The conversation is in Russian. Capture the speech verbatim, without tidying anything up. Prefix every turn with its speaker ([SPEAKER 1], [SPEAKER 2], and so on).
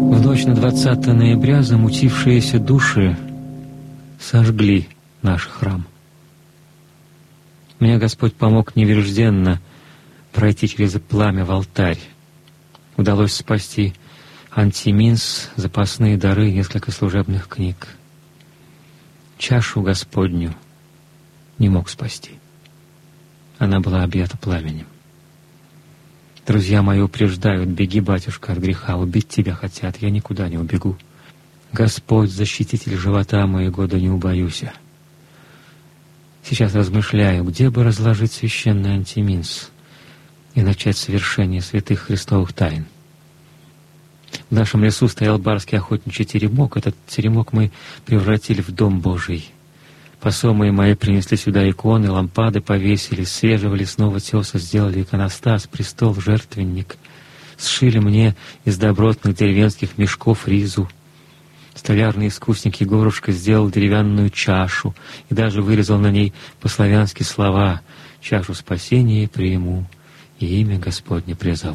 [SPEAKER 1] В ночь на двадцатое ноября замутившиеся души сожгли наш храм. Мне Господь помог невежденно пройти через пламя в алтарь. Удалось спасти антиминс, запасные дары, несколько служебных книг. Чашу Господню не мог спасти. Она была объята пламенем. Друзья мои упреждают: беги, батюшка, от греха, убить тебя хотят, я никуда не убегу. Господь, защититель живота моего, да не убоюсь. Сейчас размышляю, где бы разложить священный антиминс и начать совершение святых христовых тайн. В нашем лесу стоял барский охотничий теремок. Этот теремок мы превратили в Дом Божий. Посомые мои принесли сюда иконы, лампады повесили, свежего лесного теса сделали иконостас, престол, жертвенник. Сшили мне из добротных деревенских мешков ризу. Столярный искусник Егорушка сделал деревянную чашу и даже вырезал на ней по-славянски слова: «Чашу спасения приму, и имя Господне призову».